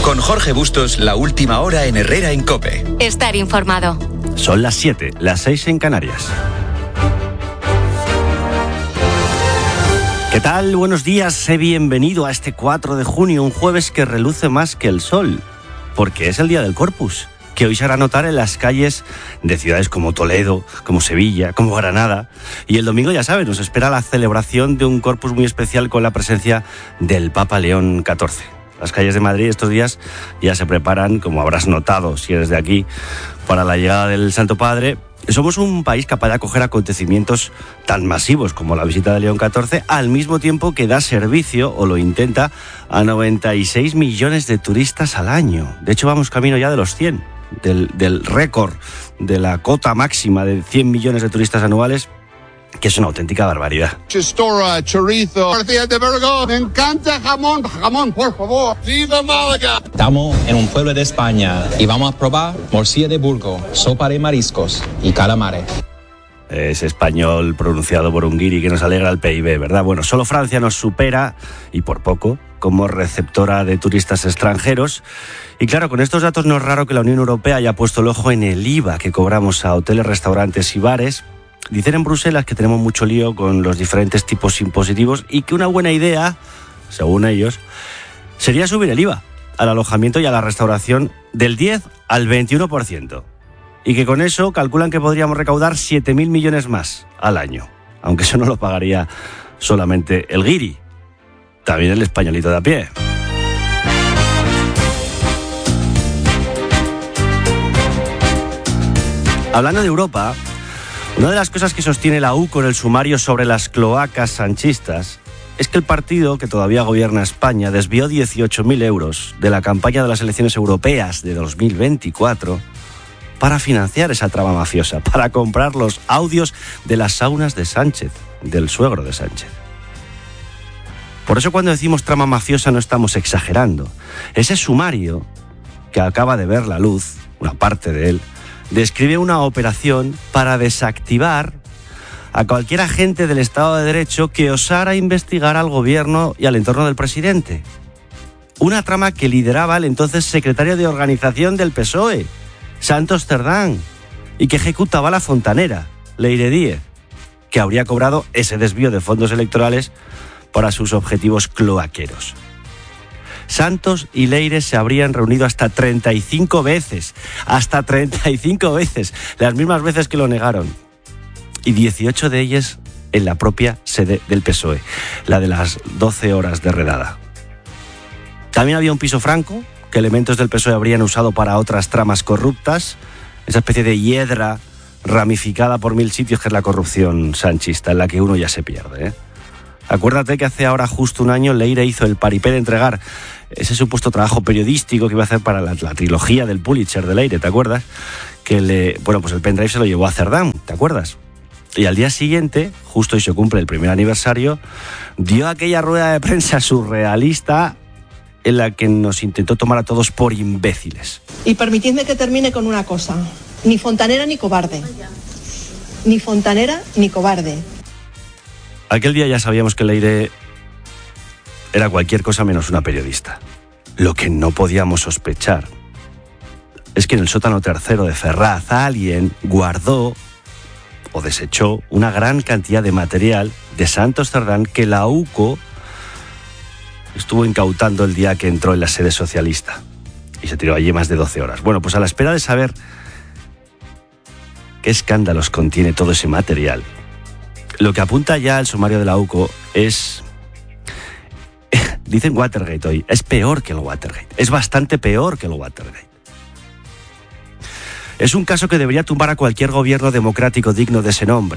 Con Jorge Bustos, la última hora en Herrera en COPE. Estar informado. Son las 7, las 6 en Canarias. ¿Qué tal? Buenos días, sé bienvenido a este 4 de junio, un jueves que reluce más que el sol, porque es el día del Corpus, que hoy se hará notar en las calles de ciudades como Toledo, como Sevilla, como Granada. Y el domingo, ya sabes, nos espera la celebración de un Corpus muy especial con la presencia del Papa León XIV. Las calles de Madrid estos días ya se preparan, como habrás notado si eres de aquí, para la llegada del Santo Padre. Somos un país capaz de acoger acontecimientos tan masivos como la visita de León XIV, al mismo tiempo que da servicio, o lo intenta, a 96 millones de turistas al año. De hecho, vamos camino ya de los 100, del récord, de la cota máxima de 100 millones de turistas anuales, que es una auténtica barbaridad. Chistorra, chorizo, tortilla de Burgos, me encanta jamón, por favor. ¡Viva Málaga! Estamos en un pueblo de España y vamos a probar morcilla de Burgos, sopa de mariscos y calamares. Es español pronunciado por un guiri que nos alegra el PIB, ¿verdad? Bueno, solo Francia nos supera, y por poco, como receptora de turistas extranjeros. Y claro, con estos datos no es raro que la Unión Europea haya puesto el ojo en el IVA que cobramos a hoteles, restaurantes y bares. Dicen en Bruselas que tenemos mucho lío con los diferentes tipos impositivos y que una buena idea, según ellos, sería subir el IVA al alojamiento y a la restauración del 10 al 21%. Y que con eso calculan que podríamos recaudar 7.000 millones más al año. Aunque eso no lo pagaría solamente el guiri, también el españolito de a pie. Hablando de Europa, una de las cosas que sostiene la UCO en el sumario sobre las cloacas sanchistas es que el partido que todavía gobierna España desvió 18.000 euros de la campaña de las elecciones europeas de 2024 para financiar esa trama mafiosa, para comprar los audios de las saunas de Sánchez, del suegro de Sánchez. Por eso cuando decimos trama mafiosa no estamos exagerando. Ese sumario, que acaba de ver la luz, una parte de él, describe una operación para desactivar a cualquier agente del Estado de Derecho que osara investigar al gobierno y al entorno del presidente. Una trama que lideraba el entonces secretario de Organización del PSOE, Santos Cerdán, y que ejecutaba la fontanera, Leire Díez, que habría cobrado ese desvío de fondos electorales para sus objetivos cloaqueros. Santos y Leire se habrían reunido hasta 35 veces, las mismas veces que lo negaron, y 18 de ellas en la propia sede del PSOE, la de las 12 horas de redada. También había un piso franco que elementos del PSOE habrían usado para otras tramas corruptas, esa especie de hiedra ramificada por 1000 sitios que es la corrupción sanchista, en la que uno ya se pierde, ¿eh? Acuérdate que hace ahora justo un año Leire hizo el paripé de entregar ese supuesto trabajo periodístico que iba a hacer para la trilogía del Pulitzer de Leire, ¿te acuerdas? Pues el pendrive se lo llevó a Cerdán, ¿te acuerdas? Y al día siguiente, justo hoy se cumple el primer aniversario, dio aquella rueda de prensa surrealista en la que nos intentó tomar a todos por imbéciles. Y permitidme que termine con una cosa. Ni fontanera ni cobarde. Ni fontanera ni cobarde. Aquel día ya sabíamos que Leire era cualquier cosa menos una periodista. Lo que no podíamos sospechar es que en el sótano tercero de Ferraz alguien guardó o desechó una gran cantidad de material de Santos Cerdán que la UCO estuvo incautando el día que entró en la sede socialista y se tiró allí más de 12 horas. Bueno, pues a la espera de saber qué escándalos contiene todo ese material, lo que apunta ya el sumario de la UCO es... Dicen Watergate hoy, es peor que el Watergate, es bastante peor que el Watergate. Es un caso que debería tumbar a cualquier gobierno democrático digno de ese nombre.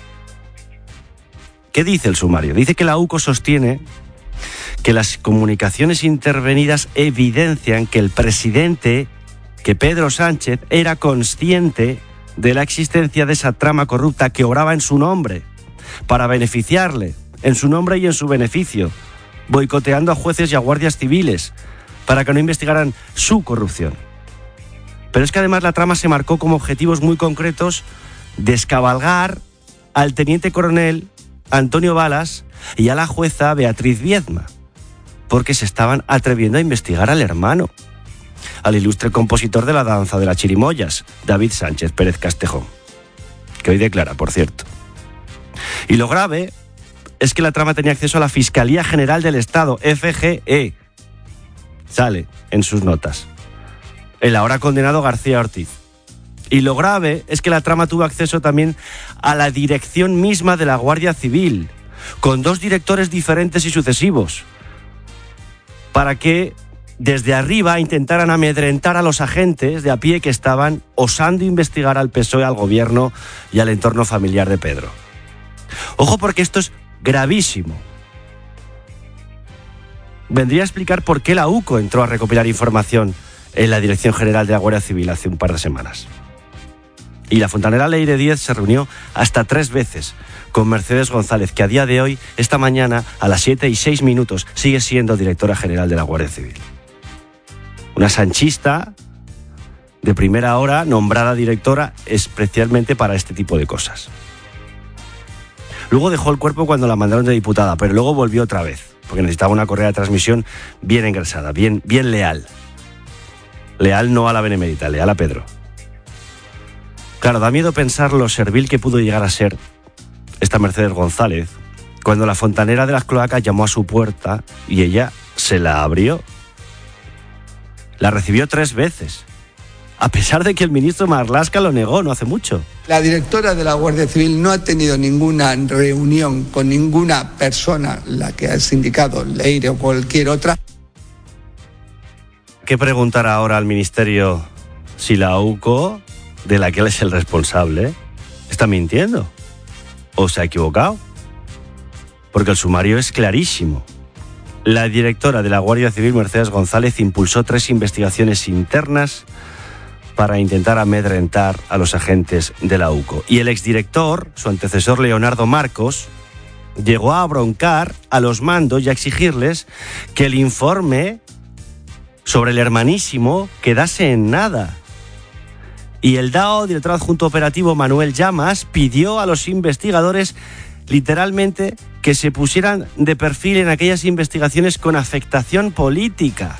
¿Qué dice el sumario? Dice que la UCO sostiene que las comunicaciones intervenidas evidencian que el presidente, que Pedro Sánchez, era consciente de la existencia de esa trama corrupta que obraba en su nombre, para beneficiarle, en su nombre y en su beneficio, boicoteando a jueces y a guardias civiles, para que no investigaran su corrupción. Pero es que además la trama se marcó como objetivos muy concretos descabalgar al teniente coronel Antonio Balas y a la jueza Beatriz Viedma, porque se estaban atreviendo a investigar al hermano al ilustre compositor de la danza de las chirimoyas, David Sánchez Pérez Castejón, que hoy declara, por cierto. Y lo grave es que la trama tenía acceso a la Fiscalía General del Estado, FGE. Sale en sus notas. El ahora condenado García Ortiz. Y lo grave es que la trama tuvo acceso también a la dirección misma de la Guardia Civil, con 2 directores diferentes y sucesivos, para que desde arriba intentaran amedrentar a los agentes de a pie que estaban osando investigar al PSOE, al gobierno y al entorno familiar de Pedro. Ojo, porque esto es gravísimo. Vendría a explicar por qué la UCO entró a recopilar información en la Dirección General de la Guardia Civil hace un par de semanas. Y la fontanera Leire Díez se reunió hasta 3 veces con Mercedes González, que a día de hoy, esta mañana, a las 7:06, sigue siendo directora general de la Guardia Civil. Una sanchista de primera hora, nombrada directora especialmente para este tipo de cosas. Luego dejó el cuerpo cuando la mandaron de diputada, pero luego volvió otra vez, porque necesitaba una correa de transmisión bien engrasada, bien leal. Leal no a la benemérita, leal a Pedro. Claro, da miedo pensar lo servil que pudo llegar a ser esta Mercedes González cuando la fontanera de las cloacas llamó a su puerta y ella se la abrió. La recibió 3 veces, a pesar de que el ministro Marlaska lo negó no hace mucho. La directora de la Guardia Civil no ha tenido ninguna reunión con ninguna persona, la que has indicado, Leire o cualquier otra. ¿Qué preguntar ahora al ministerio si la UCO, de la que él es el responsable, está mintiendo o se ha equivocado? Porque el sumario es clarísimo. La directora de la Guardia Civil, Mercedes González, impulsó 3 investigaciones internas para intentar amedrentar a los agentes de la UCO. Y el exdirector, su antecesor Leonardo Marcos, llegó a broncar a los mandos y a exigirles que el informe sobre el hermanísimo quedase en nada. Y el DAO, director adjunto operativo Manuel Llamas, pidió a los investigadores literalmente que se pusieran de perfil en aquellas investigaciones con afectación política.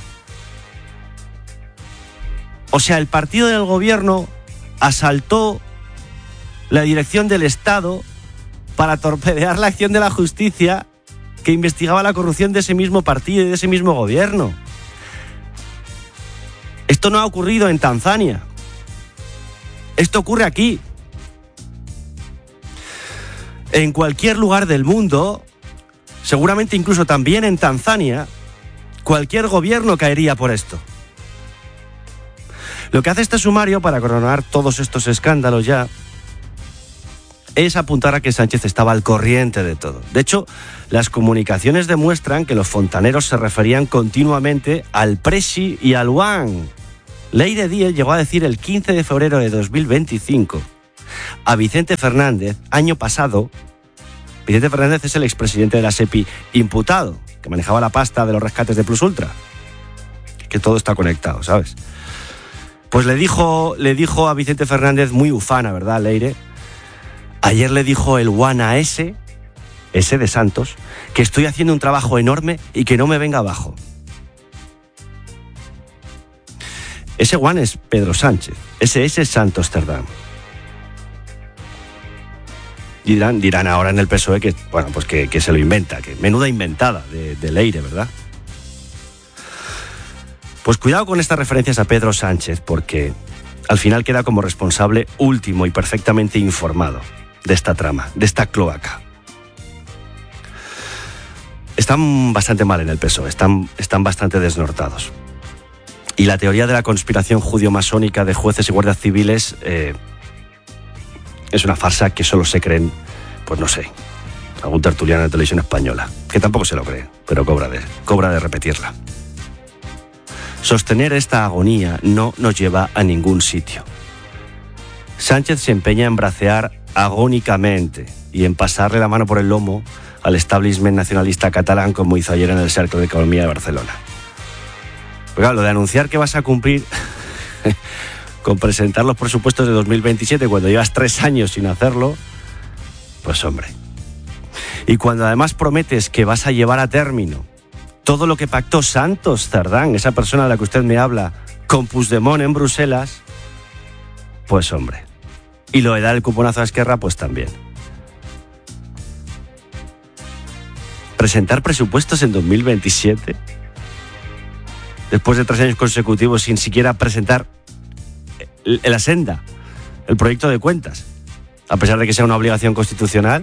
O sea, el partido del gobierno asaltó la dirección del Estado para torpedear la acción de la justicia que investigaba la corrupción de ese mismo partido y de ese mismo gobierno. Esto no ha ocurrido en Tanzania. Esto ocurre aquí. En cualquier lugar del mundo, seguramente incluso también en Tanzania, cualquier gobierno caería por esto. Lo que hace este sumario para coronar todos estos escándalos ya es apuntar a que Sánchez estaba al corriente de todo. De hecho, las comunicaciones demuestran que los fontaneros se referían continuamente al Presi y al Juan. Leire Díez llegó a decir el 15 de febrero de 2025 a Vicente Fernández, año pasado. Vicente Fernández es el expresidente de la SEPI imputado, que manejaba la pasta de los rescates de Plus Ultra. Que todo está conectado, ¿sabes? Pues le dijo a Vicente Fernández, muy ufana, ¿verdad, Leire? Ayer le dijo el Juan a ese de Santos, que estoy haciendo un trabajo enorme y que no me venga abajo. Ese Juan es Pedro Sánchez, ese es Santos Cerdán. Dirán ahora en el PSOE que, bueno, pues que se lo inventa, que menuda inventada de Leire, ¿verdad? Pues cuidado con estas referencias a Pedro Sánchez, porque al final queda como responsable último y perfectamente informado de esta trama, de esta cloaca. Están bastante mal en el PSOE, están bastante desnortados. Y la teoría de la conspiración judío-masónica de jueces y guardias civiles es una farsa que solo se creen, pues no sé, algún tertuliano de televisión española, que tampoco se lo cree, pero cobra de repetirla. Sostener esta agonía no nos lleva a ningún sitio. Sánchez se empeña en bracear agónicamente y en pasarle la mano por el lomo al establishment nacionalista catalán, como hizo ayer en el Cercle de Economía de Barcelona. Pero claro, lo de anunciar que vas a cumplir con presentar los presupuestos de 2027 cuando llevas 3 años sin hacerlo, pues hombre. Y cuando además prometes que vas a llevar a término todo lo que pactó Santos Cerdán, esa persona de la que usted me habla, con Puigdemont en Bruselas, pues hombre. Y lo de dar el cuponazo a Esquerra, pues también. Presentar presupuestos en 2027, después de 3 años consecutivos sin siquiera presentar la senda, el proyecto de cuentas, a pesar de que sea una obligación constitucional.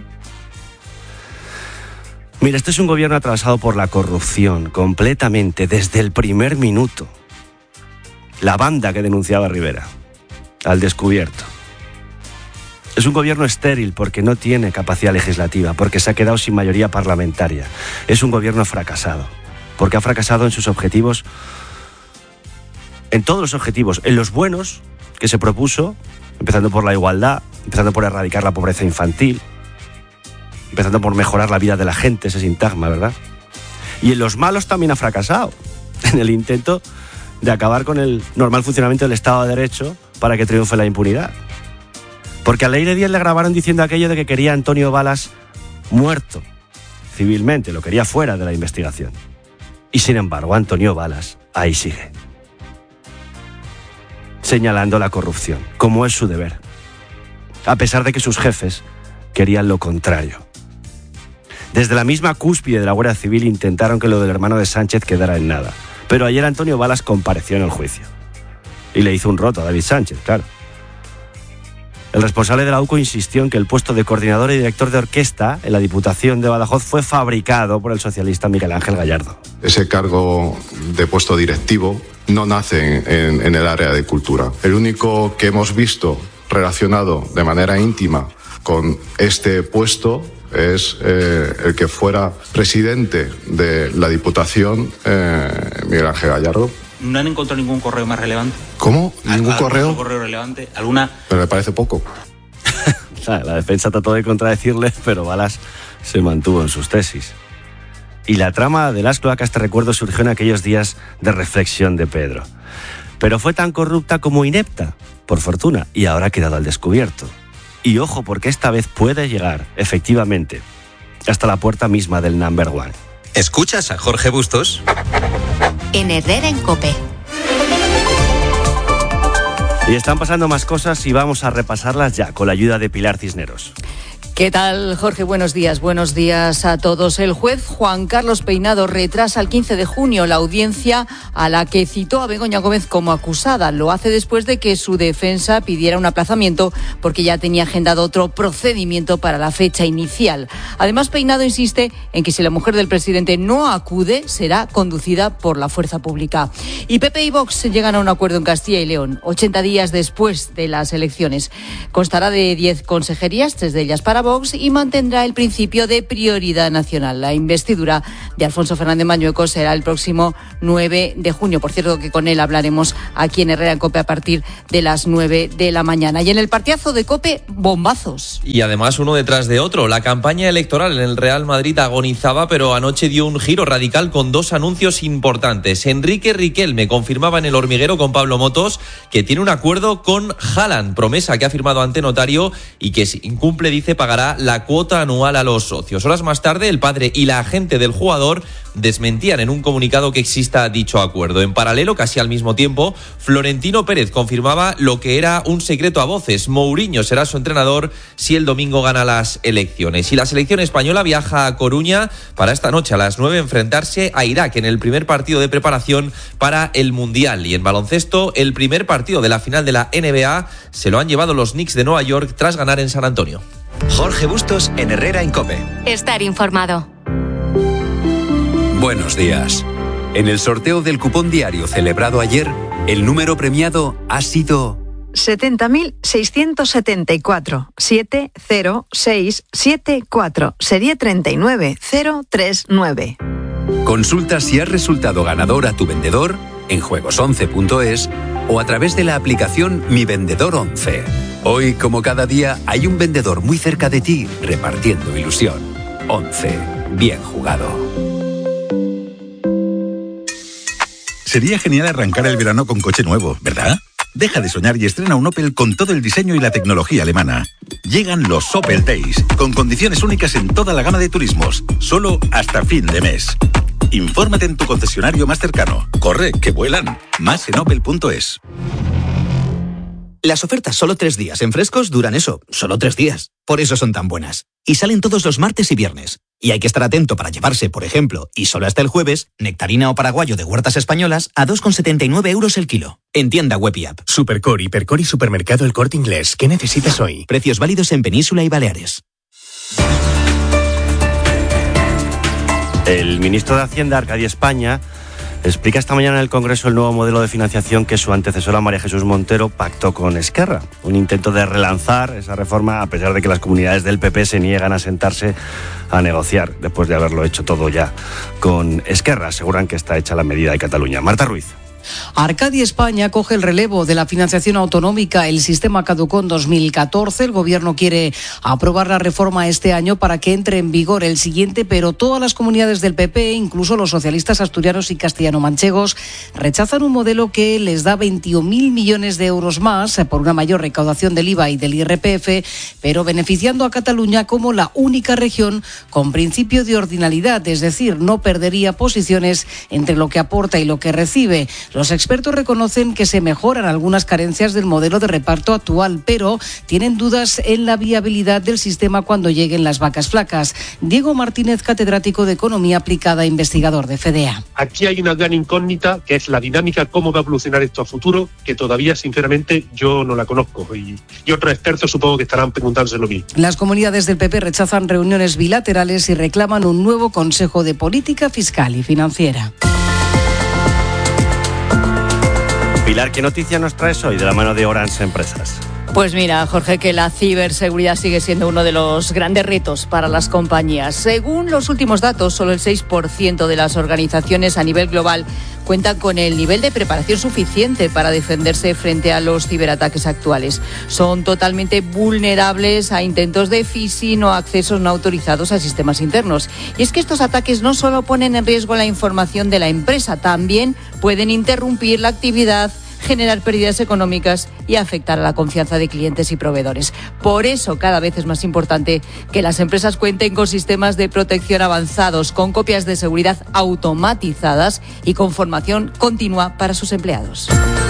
Mira, este es un gobierno atravesado por la corrupción completamente desde el primer minuto. La banda que denunciaba Rivera, al descubierto. Es un gobierno estéril porque no tiene capacidad legislativa, porque se ha quedado sin mayoría parlamentaria. Es un gobierno fracasado, porque ha fracasado en sus objetivos, en todos los objetivos, en los buenos que se propuso, empezando por la igualdad, empezando por erradicar la pobreza infantil, empezando por mejorar la vida de la gente, ese sintagma, ¿verdad? Y en los malos también ha fracasado, en el intento de acabar con el normal funcionamiento del Estado de Derecho para que triunfe la impunidad. Porque a Leire Díaz le grabaron diciendo aquello de que quería a Antonio Balas muerto civilmente, lo quería fuera de la investigación. Y sin embargo, Antonio Balas ahí sigue, señalando la corrupción, como es su deber, a pesar de que sus jefes querían lo contrario. Desde la misma cúspide de la Guardia Civil intentaron que lo del hermano de Sánchez quedara en nada. Pero ayer Antonio Balas compareció en el juicio. Y le hizo un roto a David Sánchez, claro. El responsable de la UCO insistió en que el puesto de coordinador y director de orquesta en la Diputación de Badajoz fue fabricado por el socialista Miguel Ángel Gallardo. Ese cargo de puesto directivo no nace en el área de cultura. El único que hemos visto relacionado de manera íntima con este puesto es el que fuera presidente de la Diputación, Miguel Ángel Gallardo. ¿No han encontrado ningún correo más relevante? ¿Cómo? ¿Ningún correo? ¿Algún correo relevante? ¿Alguna? Pero me parece poco. La defensa trató de contradecirle, pero Balas se mantuvo en sus tesis. Y la trama de las cloacas, te recuerdo, surgió en aquellos días de reflexión de Pedro. Pero fue tan corrupta como inepta, por fortuna, y ahora ha quedado al descubierto. Y ojo, porque esta vez puede llegar, efectivamente, hasta la puerta misma del number one. ¿Escuchas a Jorge Bustos? En Herrera en COPE. Y están pasando más cosas y vamos a repasarlas ya, con la ayuda de Pilar Cisneros. ¿Qué tal, Jorge? Buenos días a todos. El juez Juan Carlos Peinado retrasa al 15 de junio la audiencia a la que citó a Begoña Gómez como acusada. Lo hace después de que su defensa pidiera un aplazamiento porque ya tenía agendado otro procedimiento para la fecha inicial. Además, Peinado insiste en que si la mujer del presidente no acude, será conducida por la fuerza pública. Y PP y Vox llegan a un acuerdo en Castilla y León, 80 días después de las elecciones. Constará de 10 consejerías, 3 de ellas para Vox, y mantendrá el principio de prioridad nacional. La investidura de Alfonso Fernández Mañueco será el próximo 9 de junio. Por cierto, que con él hablaremos aquí en Herrera en COPE a partir de las 9 de la mañana. Y en el partidazo de COPE, bombazos. Y además uno detrás de otro. La campaña electoral en el Real Madrid agonizaba, pero anoche dio un giro radical con 2 anuncios importantes. Enrique Riquelme confirmaba en El Hormiguero con Pablo Motos que tiene un acuerdo con Haaland, promesa que ha firmado ante notario y que si incumple, dice, pagará la cuota anual a los socios. Horas más tarde, el padre y la agente del jugador desmentían en un comunicado que exista dicho acuerdo. En paralelo, casi al mismo tiempo, Florentino Pérez confirmaba lo que era un secreto a voces. Mourinho será su entrenador si el domingo gana las elecciones. Y la selección española viaja a Coruña para esta noche a las 9 enfrentarse a Irak en el primer partido de preparación para el Mundial. Y en baloncesto, el primer partido de la final de la NBA se lo han llevado los Knicks de Nueva York tras ganar en San Antonio. Jorge Bustos en Herrera en COPE. Estar informado. Buenos días. En el sorteo del cupón diario celebrado ayer, el número premiado ha sido 70.674 70674, serie 39039. Consulta si has resultado ganador a tu vendedor en juegos11.es o a través de la aplicación Mi Vendedor 11. Hoy, como cada día, hay un vendedor muy cerca de ti repartiendo ilusión. 11. Bien jugado. Sería genial arrancar el verano con coche nuevo, ¿verdad? Deja de soñar y estrena un Opel con todo el diseño y la tecnología alemana. Llegan los Opel Days, con condiciones únicas en toda la gama de turismos, solo hasta fin de mes. Infórmate en tu concesionario más cercano. Corre, que vuelan. Más en opel.es. Las ofertas solo 3 días en Frescos duran eso, solo 3 días. Por eso son tan buenas. Y salen todos los martes y viernes. Y hay que estar atento para llevarse, por ejemplo, y solo hasta el jueves, nectarina o paraguayo de Huertas Españolas a 2,79 € el kilo. En tienda web y app. Supercore, Hipercor y Supermercado El Corte Inglés. ¿Qué necesitas hoy? Precios válidos en Península y Baleares. El ministro de Hacienda, Arcadio España, explica esta mañana en el Congreso el nuevo modelo de financiación que su antecesora María Jesús Montero pactó con Esquerra. Un intento de relanzar esa reforma a pesar de que las comunidades del PP se niegan a sentarse a negociar después de haberlo hecho todo ya con Esquerra. Aseguran que está hecha la medida de Cataluña. Marta Ruiz. Arcadio España coge el relevo de la financiación autonómica. El sistema caducó en 2014. El Gobierno quiere aprobar la reforma este año para que entre en vigor el siguiente, pero todas las comunidades del PP, incluso los socialistas asturianos y castellano-manchegos, rechazan un modelo que les da 21.000 millones de euros más por una mayor recaudación del IVA y del IRPF, pero beneficiando a Cataluña como la única región con principio de ordinalidad, es decir, no perdería posiciones entre lo que aporta y lo que recibe. Los expertos reconocen que se mejoran algunas carencias del modelo de reparto actual, pero tienen dudas en la viabilidad del sistema cuando lleguen las vacas flacas. Diego Martínez, catedrático de Economía Aplicada e investigador de FEDEA. Aquí hay una gran incógnita, que es la dinámica, cómo va a evolucionar esto a futuro, que todavía, sinceramente, yo no la conozco. Y otros expertos supongo que estarán preguntándose lo mismo. Las comunidades del PP rechazan reuniones bilaterales y reclaman un nuevo Consejo de Política Fiscal y Financiera. Pilar, ¿qué noticia nos traes hoy de la mano de Orange Empresas? Pues mira, Jorge, que la ciberseguridad sigue siendo uno de los grandes retos para las compañías. Según los últimos datos, solo el 6% de las organizaciones a nivel global cuentan con el nivel de preparación suficiente para defenderse frente a los ciberataques actuales. Son totalmente vulnerables a intentos de phishing o accesos no autorizados a sistemas internos. Y es que estos ataques no solo ponen en riesgo la información de la empresa, también pueden interrumpir la actividad, generar pérdidas económicas y afectar a la confianza de clientes y proveedores. Por eso, cada vez es más importante que las empresas cuenten con sistemas de protección avanzados, con copias de seguridad automatizadas y con formación continua para sus empleados.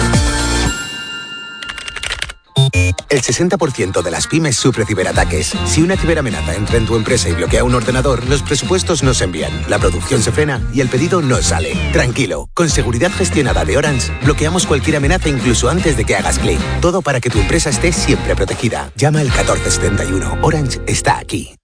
El 60% de las pymes sufre ciberataques. Si una ciberamenaza entra en tu empresa y bloquea un ordenador, los presupuestos no se envían, la producción se frena y el pedido no sale. Tranquilo, con seguridad gestionada de Orange, bloqueamos cualquier amenaza incluso antes de que hagas clic. Todo para que tu empresa esté siempre protegida. Llama al 1471. Orange está aquí.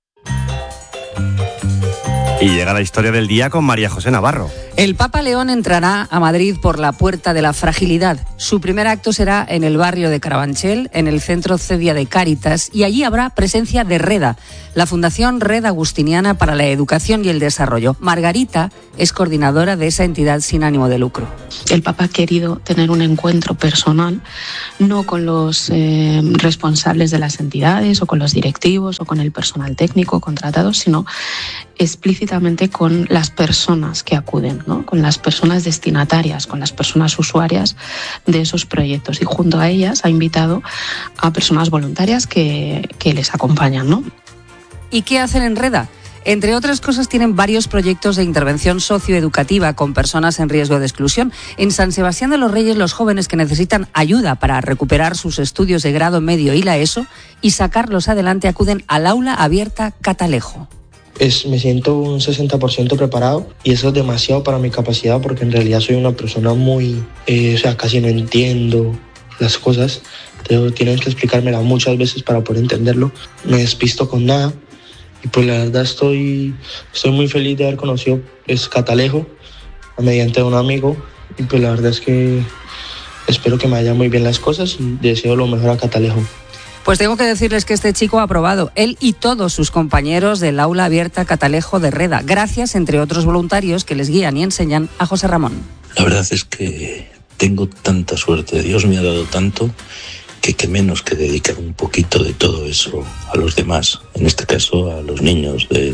Y llega la historia del día con María José Navarro. El Papa León entrará a Madrid por la Puerta de la Fragilidad. Su primer acto será en el barrio de Carabanchel, en el centro Cedia de Cáritas, y allí habrá presencia de REDA, la Fundación Red Agustiniana para la Educación y el Desarrollo. Margarita es coordinadora de esa entidad sin ánimo de lucro. El Papa ha querido tener un encuentro personal, no con los responsables de las entidades o con los directivos o con el personal técnico contratado, sino explícitamente con las personas que acuden, ¿no? Con las personas destinatarias, con las personas usuarias de esos proyectos. Y junto a ellas ha invitado a personas voluntarias que les acompañan, ¿no? ¿Y qué hacen en REDA? Entre otras cosas, tienen varios proyectos de intervención socioeducativa con personas en riesgo de exclusión. En San Sebastián de los Reyes, los jóvenes que necesitan ayuda para recuperar sus estudios de grado medio y la ESO y sacarlos adelante acuden al aula abierta Catalejo. Me siento un 60% preparado y eso es demasiado para mi capacidad porque en realidad soy una persona muy, casi no entiendo las cosas. Tienen que explicármela muchas veces para poder entenderlo. Me despisto con nada y pues la verdad estoy muy feliz de haber conocido Catalejo mediante un amigo y pues la verdad es que espero que me vayan muy bien las cosas y deseo lo mejor a Catalejo. Pues tengo que decirles que este chico ha aprobado, él y todos sus compañeros del aula abierta Catalejo de REDA, gracias, entre otros voluntarios que les guían y enseñan, a José Ramón. La verdad es que tengo tanta suerte, Dios me ha dado tanto, que menos que dedicar un poquito de todo eso a los demás, en este caso a los niños del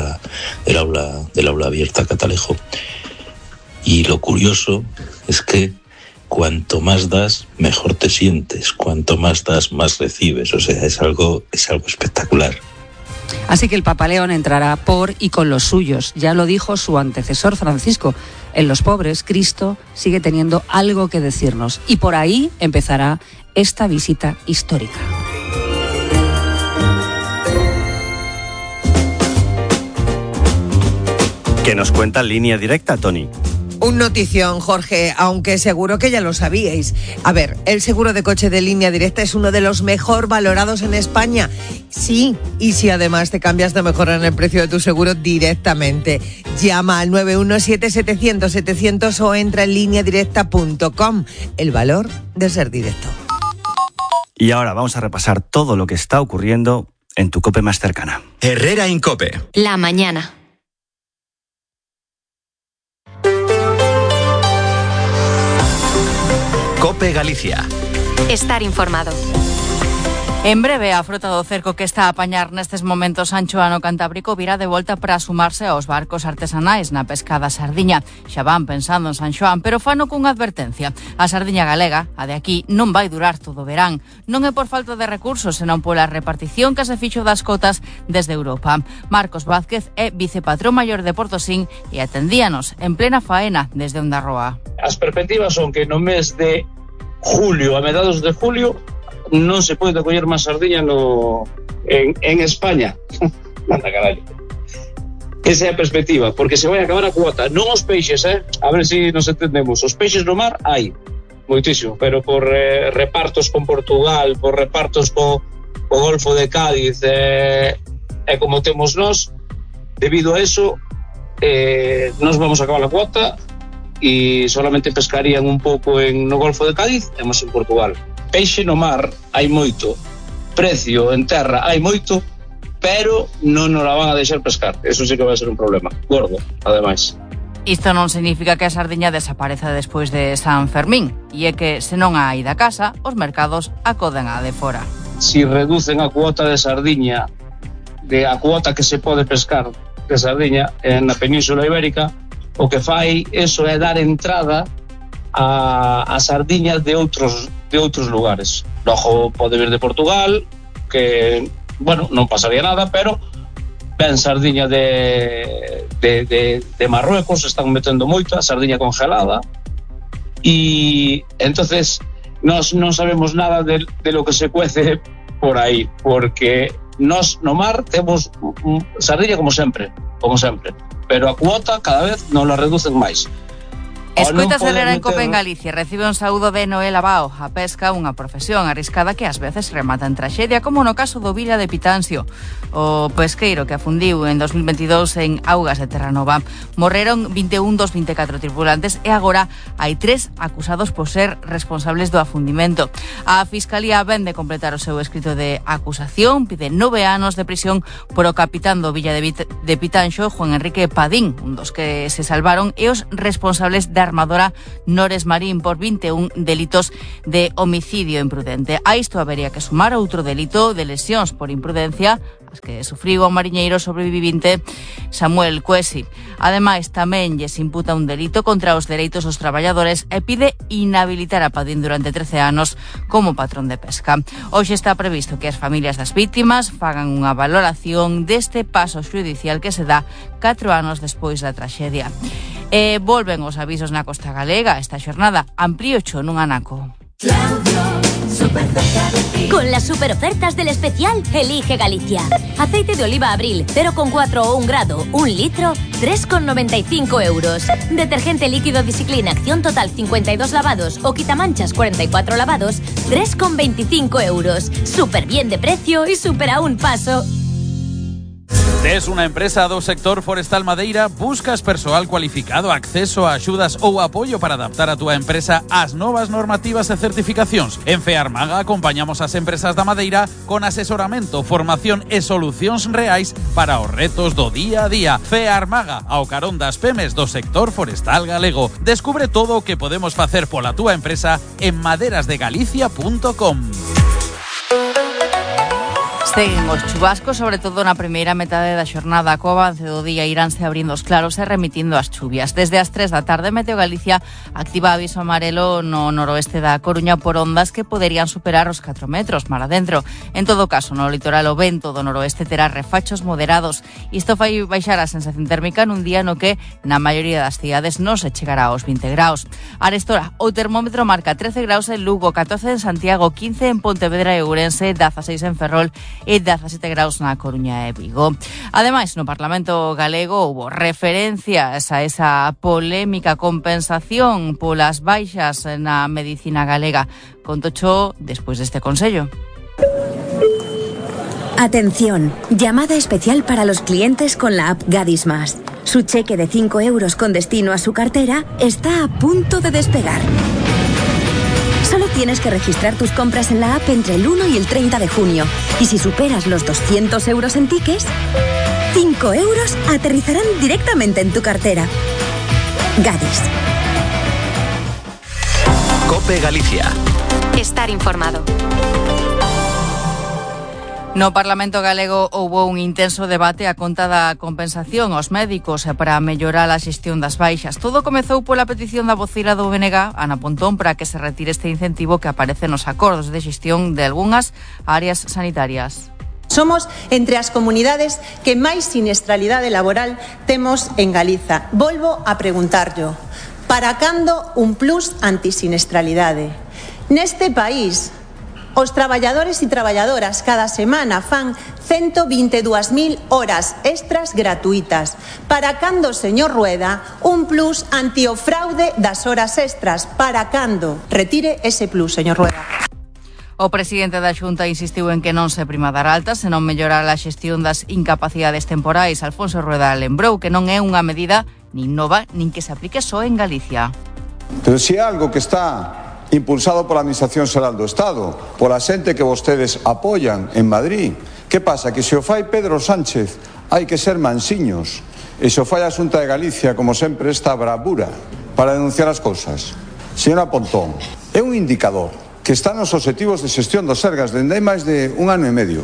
aula abierta Catalejo. Y lo curioso es que cuanto más das, mejor te sientes. Cuanto más das, más recibes. O sea, es algo espectacular. Así que el Papa León entrará por y con los suyos. Ya lo dijo su antecesor Francisco. En los pobres, Cristo sigue teniendo algo que decirnos. Y por ahí empezará esta visita histórica. ¿Qué nos cuenta Línea Directa, Tony? Un notición, Jorge, aunque seguro que ya lo sabíais. A ver, el seguro de coche de Línea Directa es uno de los mejor valorados en España. Sí, y si además te cambias de mejorar el precio de tu seguro directamente. Llama al 917-700-700 o entra en lineadirecta.com. El valor de ser directo. Y ahora vamos a repasar todo lo que está ocurriendo en tu COPE más cercana. Herrera Incope. La mañana. COPE Galicia. Estar informado. En breve, a frota do cerco que está a apañar nestes momentos Ancho Ano Cantábrico virá de volta para sumarse aos barcos artesanais na pesca da sardiña. Xa van pensando en San Xoán, pero fano cunha advertencia. A sardiña galega, a de aquí, non vai durar todo o verán. Non é por falta de recursos, senón pola repartición que se fixo das cotas desde Europa. Marcos Vázquez é vicepatrón maior de Portosín e atendíanos en plena faena desde Ondarroa. As perspectivas son que no mes de julio, a mediados de julio, non se pode coller máis sardiña en España. Manda carallo. Esa é a perspectiva, porque se vai acabar a cuota. Non os peixes, a ver se nos entendemos. Os peixes no mar hai moitísimo, pero por repartos con Portugal, por repartos co Golfo de Cádiz, e como temos nós, debido a eso, nos vamos a acabar a cuota e solamente pescarían un pouco no Golfo de Cádiz e máis en Portugal. Peixe no mar hai moito, precio en terra hai moito, pero non nos la van a deixar pescar. Eso sí que vai ser un problema gordo, ademais. Isto non significa que a sardiña desapareza despois de San Fermín, e é que se non hai da casa, os mercados acoden a de fora. Si reducen a cuota de sardiña, a cuota que se pode pescar de sardiña na Península Ibérica, o que fai eso é dar entrada a sardiñas de outros lugares. Logo pode vir de Portugal, que, bueno, non pasaría nada, pero ven sardiña de Marruecos, están metendo moito, a sardiña congelada, e entonces nós non sabemos nada de lo que se cuece por aí, porque nós no mar temos sardiña como sempre, pero a cuota cada vez non la reducen máis. Escoitas Herrera en Cope en Galicia. Recibe un saúdo de Noel Abao. A pesca, unha profesión arriscada que ás veces remata en traxedia, como no caso do Vila de Pitancio, o pesqueiro que afundiu en 2022 en augas de Terranova. Morreron 21 dos 24 tripulantes e agora hai 3 acusados por ser responsables do afundimento. A Fiscalía ven de completar o seu escrito de acusación, pide 9 anos de prisión por o capitán do Villa de Pitanxo, Juan Enrique Padín, un dos que se salvaron, e os responsables da armadora Nores Marín por 21 delitos de homicidio imprudente. A isto habería que sumar outro delito de lesións por imprudencia, as que sufriu o mariñeiro sobrevivinte Samuel Cuesi. Ademais, tamén lles imputa un delito contra os dereitos dos traballadores e pide inhabilitar a Padín durante 13 anos como patrón de pesca. Hoxe está previsto que as familias das vítimas fagan unha valoración deste paso xudicial que se dá 4 anos despois da traxedia. E volven os avisos na costa galega esta xornada. Amplíocho nun anaco. Con las super ofertas del especial Elige Galicia. Aceite de oliva Abril 0,4 o 1 grado, 1 litro, 3,95 euros. Detergente líquido Discipline Acción Total 52 lavados o quitamanchas 44 lavados, 3,25 euros. Súper bien de precio y súper a un paso. Tes unha empresa do sector forestal madeira, buscas persoal cualificado, acceso a axudas ou apoio para adaptar a túa empresa ás novas normativas e certificacións. En Fearmaga acompañamos as empresas da madeira con asesoramento, formación e solucións reais para os retos do día a día. Fearmaga, ao carón das pemes do sector forestal galego. Descubre todo o que podemos facer pola túa empresa en maderasdegalicia.com. Seguen os chubascos, sobre todo na primeira metade da xornada. Co avance do día iránse abrindo os claros e remitindo as chuvias. Desde as 3 da tarde, Meteo Galicia activa aviso amarelo no noroeste da Coruña por ondas que poderían superar os 4 metros mar adentro. En todo caso, no litoral o vento do noroeste terá refachos moderados. Isto fai baixar a sensación térmica nun día no que na maioría das cidades non se chegará aos 20 graus. Arestora, o termómetro marca 13 graus en Lugo, 14 en Santiago, 15 en Pontevedra e Ourense, 16 en Ferrol e 17 graus na Coruña e Vigo. Ademais, no Parlamento galego houbo referencias a esa polémica compensación polas baixas na medicina galega. Contocho despois deste consello. Atención, llamada especial para los clientes con la app Gadis Más. Su cheque de 5 euros con destino a su cartera está a punto de despegar. Solo tienes que registrar tus compras en la app entre el 1 y el 30 de junio. Y si superas los 200 euros en tickets, 5 euros aterrizarán directamente en tu cartera. Gadis. COPE Galicia. Estar informado. No Parlamento galego houbo un intenso debate a conta da compensación aos médicos para mellorar a xestión das baixas. Todo comezou pola petición da voceira do BNG, Ana Pontón, para que se retire este incentivo que aparece nos acordos de xestión de algunhas áreas sanitarias. Somos entre as comunidades que máis siniestralidade laboral temos en Galiza. Volvo a preguntarllo, para cando un plus antisinestralidade? Neste país, os traballadores e traballadoras cada semana fan 122.000 horas extras gratuitas. Para cando, señor Rueda, un plus anti o fraude das horas extras? Para cando? Retire ese plus, señor Rueda. O presidente da Xunta insistiu en que non se prima dar altas, senón mellorar a xestión das incapacidades temporais. Alfonso Rueda lembrou que non é unha medida nin nova, nin que se aplique só en Galicia. Pero se é algo que está impulsado pola Administración Xeral do Estado, pola xente que vostedes apoian en Madrid. Que pasa? Que se o fai Pedro Sánchez hai que ser mansiños, e se o fai a Xunta de Galicia, como sempre, esta bravura para denunciar as cousas. Señora Pontón, é un indicador que está nos obxectivos de xestión dos Sergas dende hai máis de un ano e medio.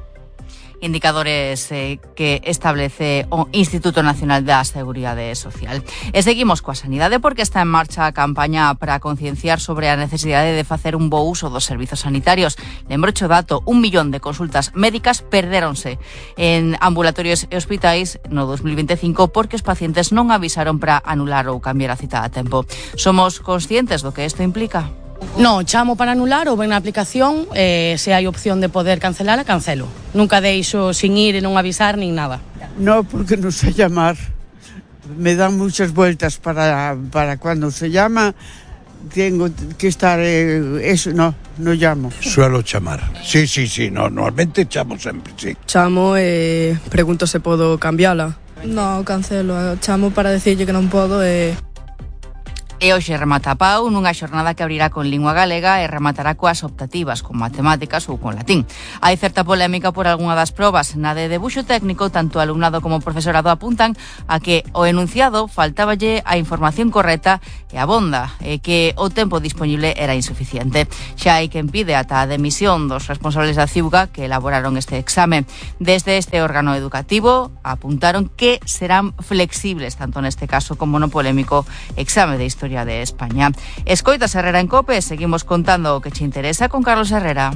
Indicadores que establece o Instituto Nacional da Seguridade Social. E seguimos coa sanidade porque está en marcha a campaña para concienciar sobre a necesidade de facer un bo uso dos servizos sanitarios. Lembrocho dato, 1 millón de consultas médicas perdéronse en ambulatorios e hospitais no 2025 porque os pacientes non avisaron para anular ou cambiar a cita a tempo. Somos conscientes do que isto implica? No, chamo para anular ou ven na aplicación, se hai opción de poder cancelar, cancelo. Nunca deixo sin ir e non avisar nin nada. No, porque no sé llamar. Me dan muchas vueltas para cuando se llama, tengo que estar, eso no llamo. Suelo chamar. Sí, normalmente chamo sempre, sí. Chamo e pregunto se podo cambiala. No, cancelo, chamo para decirlle que non podo e... E hoxe remata a PAU nunha xornada que abrirá con lingua galega e rematará coas optativas, con matemáticas ou con latín. Hai certa polémica por algunha das probas. Na de debuxo técnico, tanto alumnado como profesorado apuntan a que o enunciado faltáballe a información correcta e abonda, e que o tempo disponible era insuficiente. Xa hai quen pide ata a demisión dos responsables da CIUGA que elaboraron este exame. Desde este órgano educativo apuntaron que serán flexibles, tanto neste caso como no polémico exame de Historia de España. Escoitas Herrera en COPE, seguimos contando o que che interesa con Carlos Herrera.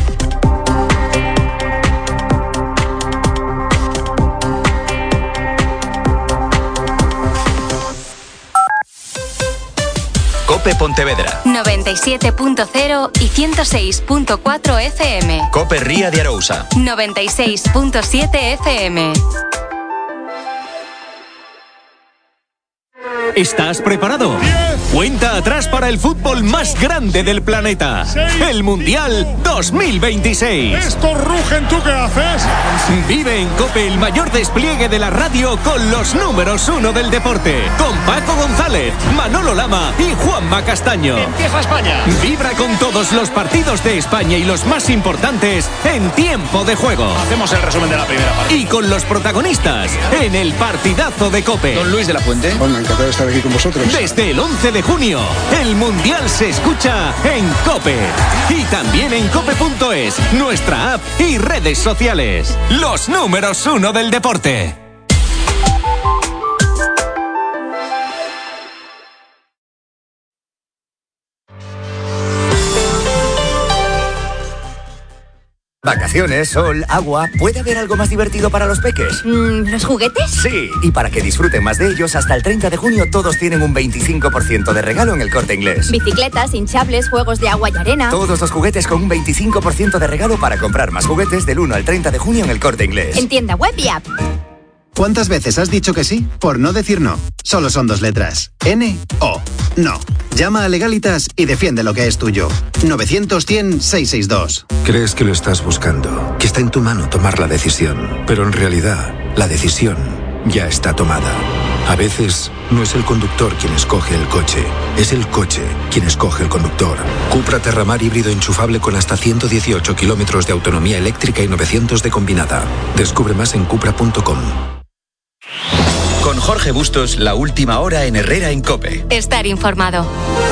COPE Pontevedra 97.0 y 106.4 FM. COPE Ría de Arousa 96.7 FM. ¿Estás preparado? 10. Cuenta atrás para el fútbol más grande del planeta. 6. El Mundial 2026. Estos rugen, ¿tú qué haces? Vive en COPE el mayor despliegue de la radio con los números 1 del deporte. Con Paco González, Manolo Lama y Juanma Castaño. Empieza España. Vibra con todos los partidos de España y los más importantes en tiempo de juego. Hacemos el resumen de la primera parte. Y con los protagonistas en el partidazo de COPE. Don Luis de la Fuente. Bueno, encantado de estar estar aquí con vosotros. Desde el 11 de junio, el Mundial se escucha en COPE. Y también en cope.es, nuestra app y redes sociales. Los números 1 del deporte. Vacaciones, sol, agua. ¿Puede haber algo más divertido para los peques? ¿Los juguetes? Sí, y para que disfruten más de ellos, hasta el 30 de junio todos tienen un 25% de regalo en El Corte Inglés. Bicicletas, hinchables, juegos de agua y arena. Todos los juguetes con un 25% de regalo para comprar más juguetes del 1 al 30 de junio en El Corte Inglés. En tienda web y app. ¿Cuántas veces has dicho que sí por no decir no? Solo son 2 letras. N-O. No. Llama a Legalitas y defiende lo que es tuyo. 900-100-662. Crees que lo estás buscando, que está en tu mano tomar la decisión, pero en realidad la decisión ya está tomada. A veces no es el conductor quien escoge el coche, es el coche quien escoge el conductor. Cupra Terramar híbrido enchufable con hasta 118 kilómetros de autonomía eléctrica y 900 de combinada. Descubre más en cupra.com. Con Jorge Bustos, la última hora en Herrera en COPE. Estar informado.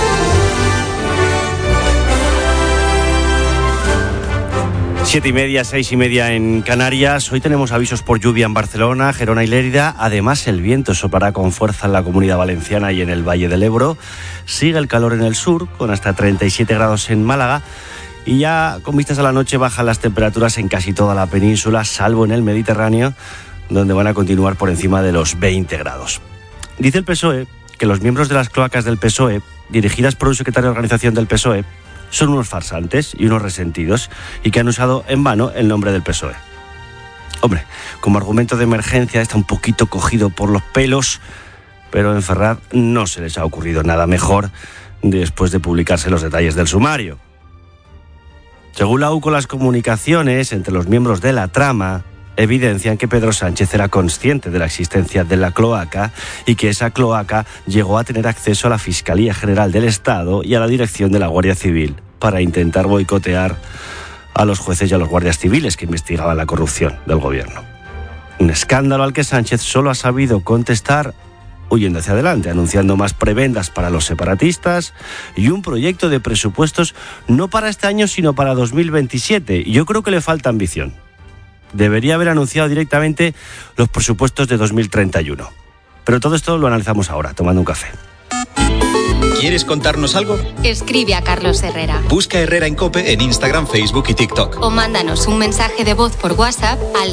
7:30, 6:30 en Canarias. Hoy tenemos avisos por lluvia en Barcelona, Gerona y Lérida. Además, el viento soplará con fuerza en la Comunidad Valenciana y en el Valle del Ebro. Sigue el calor en el sur, con hasta 37 grados en Málaga. Y ya con vistas a la noche bajan las temperaturas en casi toda la península, salvo en el Mediterráneo, donde van a continuar por encima de los 20 grados. Dice el PSOE que los miembros de las cloacas del PSOE, dirigidas por un secretario de organización del PSOE, son unos farsantes y unos resentidos y que han usado en vano el nombre del PSOE. Hombre, como argumento de emergencia está un poquito cogido por los pelos, pero en Ferraz no se les ha ocurrido nada mejor después de publicarse los detalles del sumario. Según la UCO, las comunicaciones entre los miembros de la trama evidencian que Pedro Sánchez era consciente de la existencia de la cloaca y que esa cloaca llegó a tener acceso a la Fiscalía General del Estado y a la dirección de la Guardia Civil para intentar boicotear a los jueces y a los guardias civiles que investigaban la corrupción del gobierno. Un escándalo al que Sánchez solo ha sabido contestar huyendo hacia adelante, anunciando más prebendas para los separatistas y un proyecto de presupuestos no para este año sino para 2027. Yo creo que le falta ambición. Debería haber anunciado directamente los presupuestos de 2031. Pero todo esto lo analizamos ahora, tomando un café. ¿Quieres contarnos algo? Escribe a Carlos Herrera. Busca Herrera en COPE en Instagram, Facebook y TikTok. O mándanos un mensaje de voz por WhatsApp al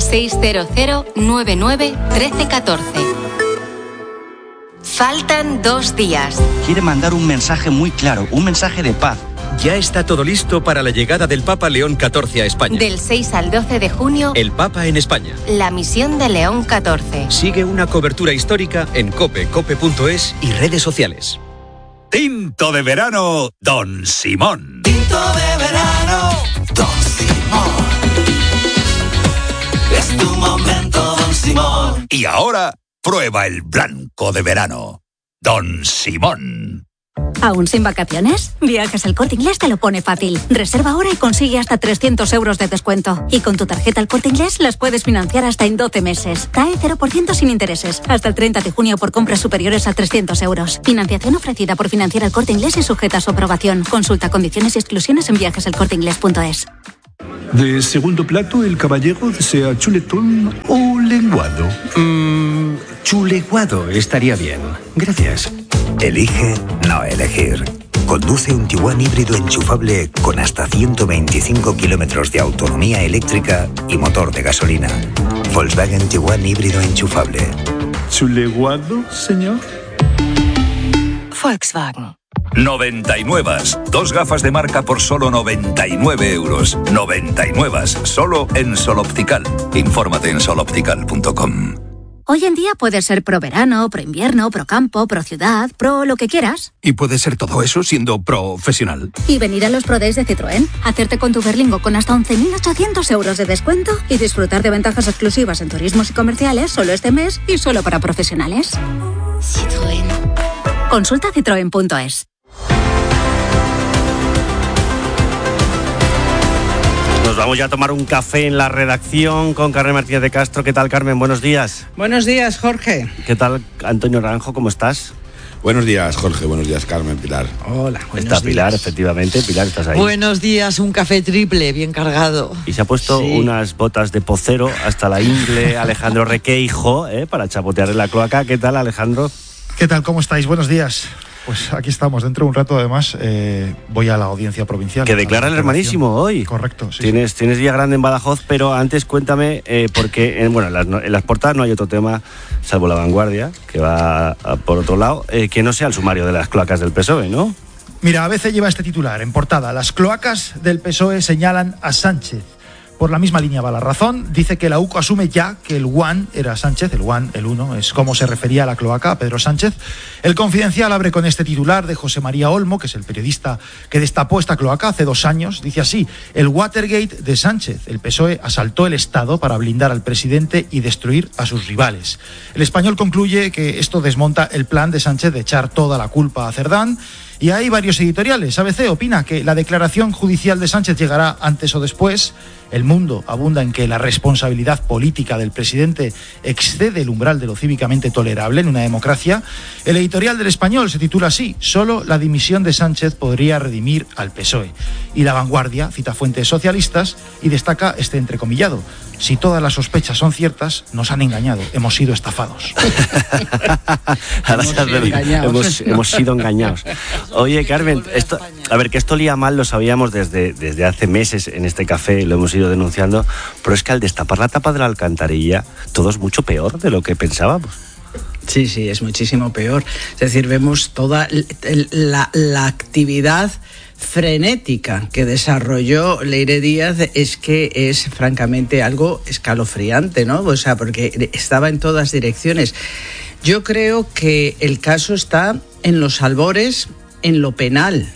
600-99-1314. Faltan 2 días. Quiere mandar un mensaje muy claro, un mensaje de paz. Ya está todo listo para la llegada del Papa León XIV a España. Del 6 al 12 de junio, El Papa en España. la misión de León XIV. Sigue una cobertura histórica en COPE, cope.es y redes sociales. Tinto de verano, Don Simón. Tinto de verano, Don Simón. Es tu momento, Don Simón. Y ahora, prueba el blanco de verano, Don Simón. ¿Aún sin vacaciones? Viajes El Corte Inglés te lo pone fácil. Reserva ahora y consigue hasta 300 euros de descuento. Y con tu tarjeta El Corte Inglés las puedes financiar hasta en 12 meses. TAE 0% sin intereses. Hasta el 30 de junio por compras superiores a 300 euros. Financiación ofrecida por Financiera El Corte Inglés y sujeta a su aprobación. Consulta condiciones y exclusiones en viajeselcorteinglés.es. De segundo plato, el caballero desea chuletón o lenguado. Chuleguado estaría bien. Gracias. Elige no elegir. Conduce un Tiguan híbrido enchufable con hasta 125 kilómetros de autonomía eléctrica y motor de gasolina. Volkswagen Tiguan híbrido enchufable. ¿Chuleguado, señor? Volkswagen. 99. 2 gafas de marca por solo 99 euros. 99. Solo en Sol Optical. Infórmate en soloptical.com. Hoy en día puedes ser pro verano, pro invierno, pro campo, pro ciudad, pro lo que quieras. Y puede ser todo eso siendo profesional. Y venir a los Pro Days de Citroën, hacerte con tu Berlingo con hasta 11.800 euros de descuento y disfrutar de ventajas exclusivas en turismos y comerciales solo este mes y solo para profesionales. Citroën. Consulta citroen.es. Nos vamos ya a tomar un café en la redacción con Carmen Martínez de Castro. ¿Qué tal, Carmen? Buenos días. Buenos días, Jorge. ¿Qué tal, Antonio Naranjo? ¿Cómo estás? Buenos días, Jorge. Buenos días, Carmen, Pilar. Hola, buenos Está Pilar, días. efectivamente. Pilar, estás ahí. Buenos días, un café triple, bien cargado. Y se ha puesto unas botas de pocero hasta la ingle Alejandro Requeijo, para chapotear en la cloaca. ¿Qué tal, Alejandro? ¿Qué tal? ¿Cómo estáis? Buenos días. Pues aquí estamos. Dentro de un rato, además, voy a la audiencia provincial. Que declara el hermanísimo hoy. Correcto, sí. Tienes día grande en Badajoz, pero antes cuéntame, porque en las portadas no hay otro tema, salvo La Vanguardia, que va por otro lado, que no sea el sumario de las cloacas del PSOE, ¿no? Mira, ABC lleva este titular en portada. Las cloacas del PSOE señalan a Sánchez. Por la misma línea va La Razón. Dice que la UCO asume ya que el One era Sánchez, el One, el uno, es como se refería a la cloaca, a Pedro Sánchez. El Confidencial abre con este titular de José María Olmo, que es el periodista que destapó esta cloaca hace 2 años. Dice así: el Watergate de Sánchez. El PSOE asaltó el Estado para blindar al presidente y destruir a sus rivales. El Español concluye que esto desmonta el plan de Sánchez de echar toda la culpa a Cerdán. Y hay varios editoriales. ABC opina que la declaración judicial de Sánchez llegará antes o después. El Mundo abunda en que la responsabilidad política del presidente excede el umbral de lo cívicamente tolerable en una democracia. El editorial del Español se titula así: solo la dimisión de Sánchez podría redimir al PSOE. Y La Vanguardia cita fuentes socialistas y destaca este entrecomillado: si todas las sospechas son ciertas, nos han engañado, hemos sido estafados. Hemos sido engañados. Oye, Carmen, que esto lía mal, lo sabíamos desde hace meses en este café, lo hemos ido denunciando, pero es que al destapar la tapa de la alcantarilla, todo es mucho peor de lo que pensábamos. Sí, es muchísimo peor. Es decir, vemos toda la actividad frenética que desarrolló Leire Díaz, es que es francamente algo escalofriante, ¿no? O sea, porque estaba en todas direcciones. Yo creo que el caso está en los albores, en lo penal,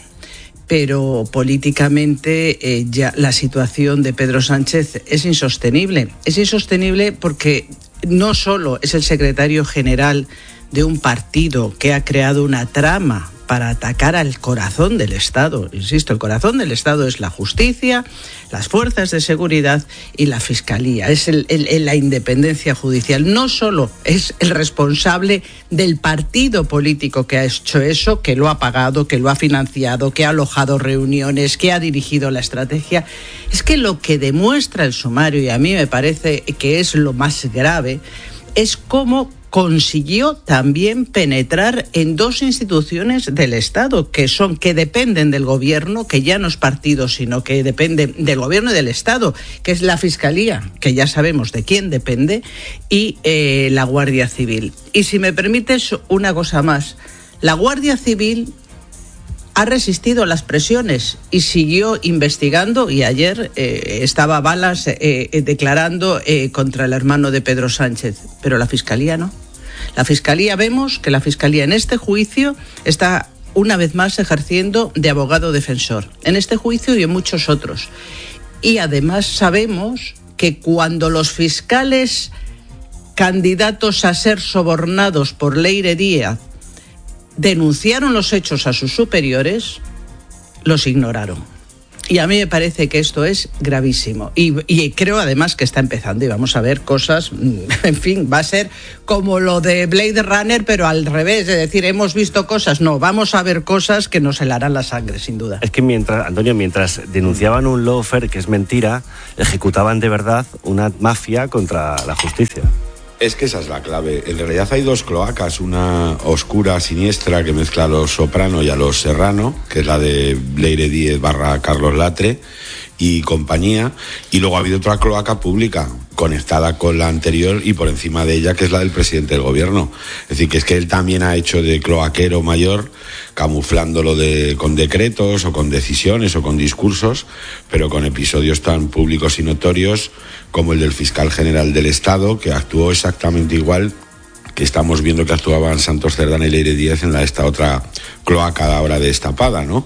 pero políticamente ya la situación de Pedro Sánchez es insostenible. Es insostenible porque no solo es el secretario general de un partido que ha creado una trama para atacar al corazón del Estado. Insisto, el corazón del Estado es la justicia, las fuerzas de seguridad y la fiscalía. Es la independencia judicial. No solo es el responsable del partido político que ha hecho eso, que lo ha pagado, que lo ha financiado, que ha alojado reuniones, que ha dirigido la estrategia. Es que lo que demuestra el sumario, y a mí me parece que es lo más grave, es cómo consiguió también penetrar en 2 instituciones del Estado que dependen del gobierno, que ya no es partido, sino que dependen del gobierno y del Estado, que es la Fiscalía, que ya sabemos de quién depende, y la Guardia Civil. Y si me permites una cosa más, la Guardia Civil ha resistido las presiones y siguió investigando, y ayer estaba Balas declarando contra el hermano de Pedro Sánchez, pero la Fiscalía no. La Fiscalía, vemos que la Fiscalía en este juicio está una vez más ejerciendo de abogado defensor, en este juicio y en muchos otros. Y además sabemos que cuando los fiscales candidatos a ser sobornados por Leire Díaz denunciaron los hechos a sus superiores, los ignoraron. Y a mí me parece que esto es gravísimo. Y creo además que está empezando y vamos a ver cosas, en fin, va a ser como lo de Blade Runner, pero al revés. Es decir, hemos visto cosas, no, vamos a ver cosas que nos helarán la sangre, sin duda. Es que mientras denunciaban un lawfare, que es mentira, ejecutaban de verdad una mafia contra la justicia. Es que esa es la clave. En realidad hay 2 cloacas, una oscura, siniestra, que mezcla a los Soprano y a los Serrano, que es la de Leire Díez / Carlos Latre y compañía, y luego ha habido otra cloaca pública conectada con la anterior y por encima de ella, que es la del presidente del gobierno. Es decir, que es que él también ha hecho de cloaquero mayor, camuflándolo con decretos o con decisiones o con discursos, pero con episodios tan públicos y notorios como el del fiscal general del Estado, que actuó exactamente igual que estamos viendo que actuaban Santos Cerdán y Leire Díaz en esta otra cloaca ahora destapada, ¿no?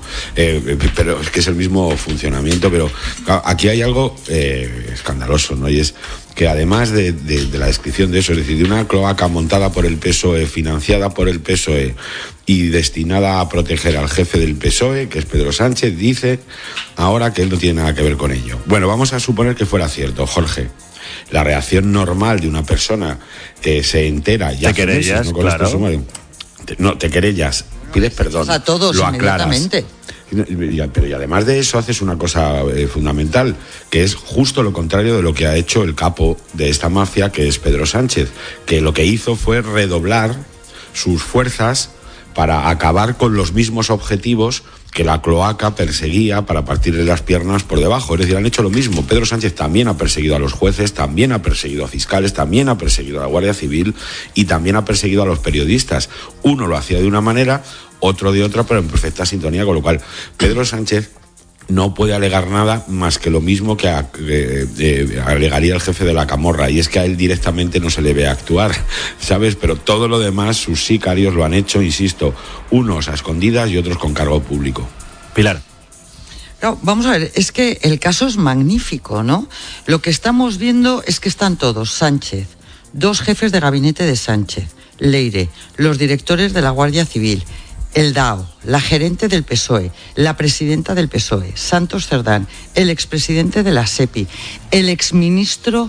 Pero es que es el mismo funcionamiento, pero aquí hay algo escandaloso, ¿no? Y es que además de la descripción de eso, es decir, de una cloaca montada por el PSOE, financiada por el PSOE y destinada a proteger al jefe del PSOE, que es Pedro Sánchez, dice ahora que él no tiene nada que ver con ello. Bueno, vamos a suponer que fuera cierto, Jorge. La reacción normal de una persona que se entera ya hace meses, ¿no? Con claro. este sumario. te querellas, pides perdón, a todos lo aclaras. Inmediatamente. Pero y además de eso haces una cosa fundamental, que es justo lo contrario de lo que ha hecho el capo de esta mafia, que es Pedro Sánchez, que lo que hizo fue redoblar sus fuerzas para acabar con los mismos objetivos que la cloaca perseguía para partirle las piernas por debajo. Es decir, han hecho lo mismo. Pedro Sánchez también ha perseguido a los jueces, también ha perseguido a fiscales, también ha perseguido a la Guardia Civil y también ha perseguido a los periodistas. Uno lo hacía de una manera, otro de otra, pero en perfecta sintonía, con lo cual Pedro Sánchez no puede alegar nada más que lo mismo que alegaría el jefe de la Camorra, y es que a él directamente no se le ve actuar, ¿sabes? Pero todo lo demás, sus sicarios lo han hecho, insisto, unos a escondidas y otros con cargo público. Pilar. No, vamos a ver, es que el caso es magnífico, ¿no? Lo que estamos viendo es que están todos, Sánchez, 2 jefes de gabinete de Sánchez, Leire, los directores de la Guardia Civil, el DAO, la gerente del PSOE, la presidenta del PSOE, Santos Cerdán, el expresidente de la SEPI, el exministro